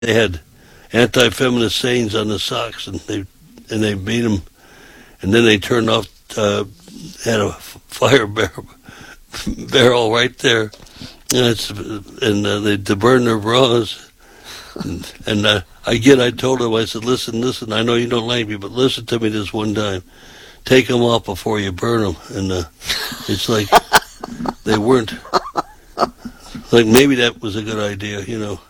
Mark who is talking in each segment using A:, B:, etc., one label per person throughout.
A: They had anti-feminist sayings on the socks, and they made them, and then they turned off. Had a fire barrel right there, and they to burn their bras. And again, I told him, I said, listen, I know you don't like me, but listen to me this one time. Take them off before you burn them. And it's like they weren't, like maybe that was a good idea, you know.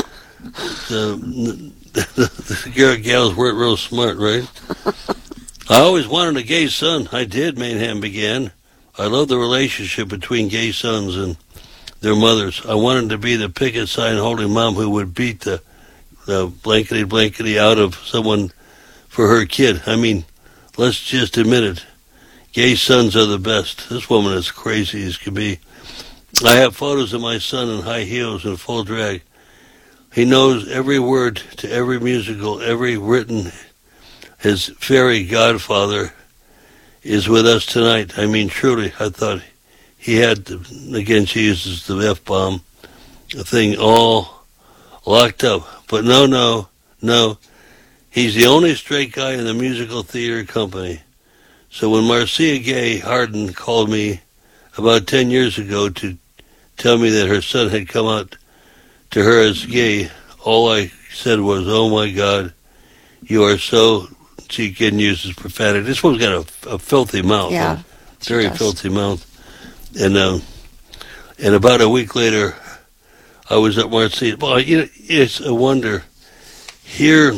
A: The gals weren't real smart, right? I always wanted a gay son. I did, Maynham began. I love the relationship between gay sons and their mothers. I wanted to be the picket sign holding mom who would beat the blankety out of someone for her kid. I mean, let's just admit it. Gay sons are the best. This woman is crazy as can be. I have photos of my son in high heels and full drag. He knows every word to every musical, every written. His fairy godfather is with us tonight. I mean, truly, I thought he had, again, she uses the F-bomb thing all locked up. But no. He's the only straight guy in the musical theater company. So when Marcia Gay Harden called me about 10 years ago to tell me that her son had come out to her as gay, all I said was, oh my God, you are so... She again uses profanity. This one's got a filthy mouth.
B: Yeah,
A: very filthy mouth. And about a week later, I was at Marcia. Well, you know, it's a wonder. Here,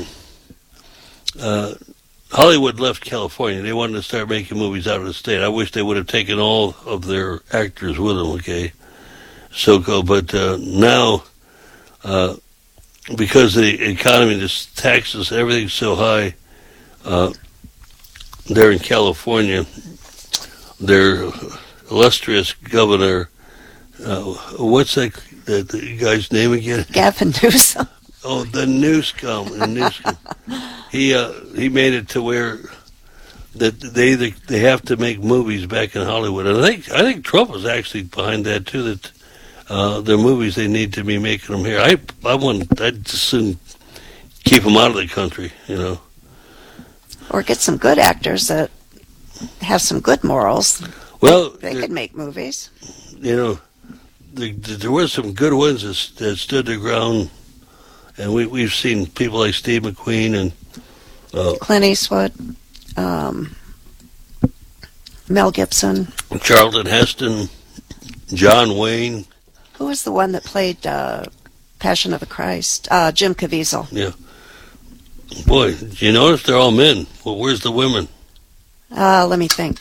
A: Hollywood left California. They wanted to start making movies out of the state. I wish they would have taken all of their actors with them. Okay, but now, because the economy, the taxes, everything's so high. There in California, their illustrious governor, what's that the guy's name again?
B: Gavin Newsom.
A: Oh, the Newsom. He made it to where that they have to make movies back in Hollywood, and I think Trump was actually behind that too. That their movies, they need to be making them here. I'd just soon keep them out of the country, you know.
B: Or get some good actors that have some good morals.
A: Well,
B: they could make movies.
A: You know, there were some good ones that stood their ground, and we've seen people like Steve McQueen and
B: Clint Eastwood, Mel Gibson,
A: Charlton Heston, John Wayne.
B: Who was the one that played Passion of the Christ? Jim Caviezel.
A: Yeah. Boy, did you notice they're all men? Well, where's the women?
B: Let me think.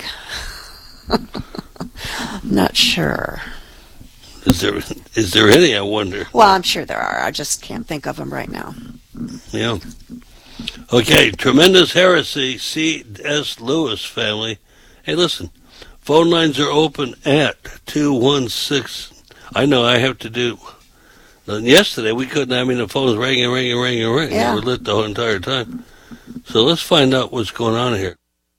B: Not sure.
A: Is there any, I wonder?
B: Well, I'm sure there are. I just can't think of them right now.
A: Yeah. Okay, Tremendous Heresy, C.S. Lewis family. Hey, listen, phone lines are open at 216. I know I have to do... Yesterday, we couldn't, the phone was ringing.
B: Yeah.
A: They were lit the whole entire time. So let's find out what's going on here.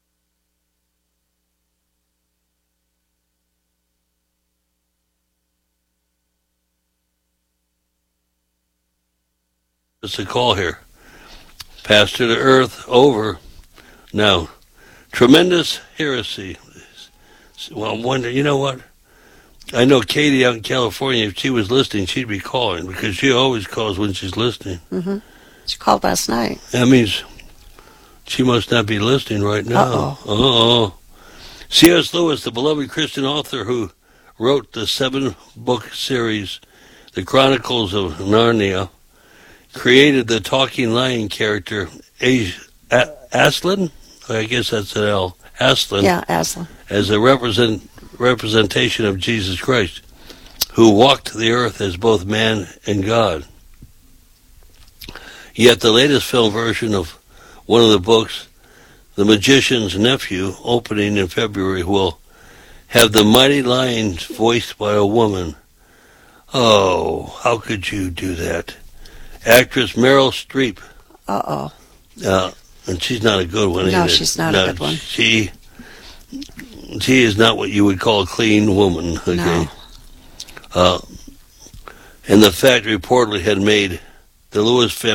A: It's a call here. Pastor to Earth, over. Now, Tremendous Heresy. Well, I'm wondering, you know what? I know Katie out in California, if she was listening, she'd be calling, because she always calls when she's listening.
B: Mm-hmm. She called last night.
A: That means she must not be listening right now.
B: Uh-oh.
A: C.S. Lewis, the beloved Christian author who wrote the 7-book series, The Chronicles of Narnia, created the talking lion character, Aslan? I guess that's an L. Aslan.
B: Yeah, Aslan.
A: As a representation of Jesus Christ, who walked the earth as both man and God. Yet the latest film version of one of the books, The Magician's Nephew, opening in February, will have the mighty lions voiced by a woman. Oh, how could you do that? Actress Meryl Streep.
B: Uh-oh.
A: And she's not a good one either.
B: No, she's not a good one.
A: She is not what you would call a clean woman. Okay.
B: No.
A: And the fact reportedly had made The Lewis family